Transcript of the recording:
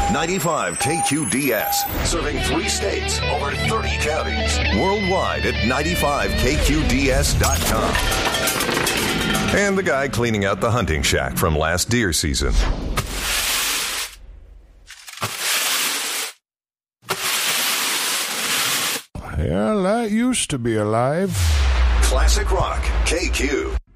95 KQDS, serving 3 states, over 30 counties. Worldwide at 95KQDS.com. And the guy cleaning out the hunting shack from last deer season. Yeah, that used to be alive. Classic Rock, KQ.